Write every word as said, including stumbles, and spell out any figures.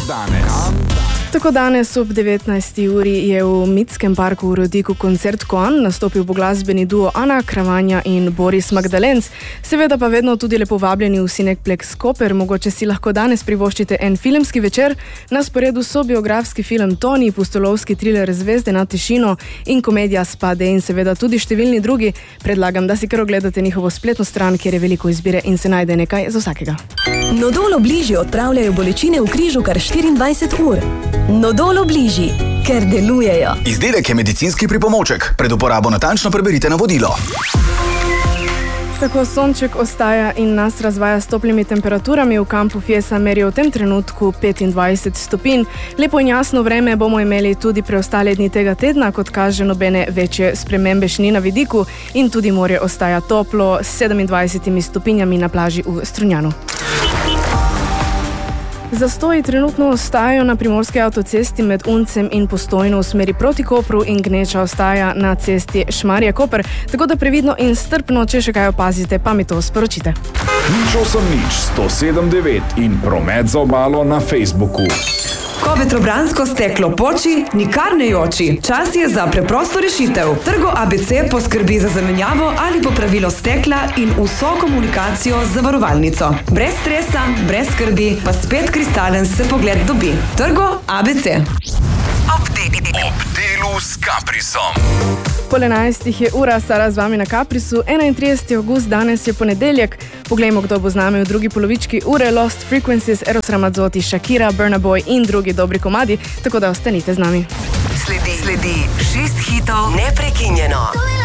danes. Tako danes ob devetnajsti uri je v Mitskem parku v Rodiku koncert Koan, nastopil bo glasbeni duo Ana Kravanja in Boris Magdalenc. Seveda pa vedno tudi lepo vabljeni v Cineplex Koper, mogoče si lahko danes privoščite en filmski večer. Na sporedu so biografski film Toni, pustolovski triler Zvezde nad tišino in komedija Spade in seveda tudi številni drugi. Predlagam, da si kar ogledate njihovo spletno stran, kjer je veliko izbire in se najde nekaj za vsakega. Nodol Obliži odpravljajo bolečine v križu kar štiriindvajset ur. Nodol Obliži, ker delujejo. Izdelek je medicinski pripomoček. Pred uporabo natančno preberite navodilo. Tako sonček ostaja in nas razvaja s toplimi temperaturami. V kampu Fiesa merijo v tem trenutku petindvajset stopinj. Lepo in jasno vreme bomo imeli tudi preostale dni tega tedna, kot kaže nobene večje spremembe še ni na vidiku in tudi morje ostaja toplo s sedemindvajsetimi stopinjami na plaži v Strunjanu. Zastoji trenutno ostajajo na primorski avtocesti med Uncem in Postojno v smeri proti Kopru in gneča ostaja na cesti Šmarje-Koper, tako da previdno in strpno, če še kaj opazite, pa mi to sporočite. Nič osem nič, sto sedem devet in promet za obalo na Facebooku. Ko vetrobransko steklo poči, nikar ne joči. Čas je za preprosto rešitev. Trgo A B C poskrbi za zamenjavo ali popravilo stekla in vso komunikacijo z zavarovalnico. Brez stresa, brez skrbi, pa spet kristalen se pogled dobi. Trgo A B C. Ob delu s Caprisom. Pol enajstih je ura, Sara z vami na Caprisu, enaintrideseti avgust, danes je ponedeljek. Poglejmo, kdo bo z nami v drugi polovički ure. Lost Frequencies, Eros Ramazzotti, Shakira, Burna Boy in drugi dobri komadi, tako da ostanite z nami. Sledi, sledi šest hitov neprekinjeno.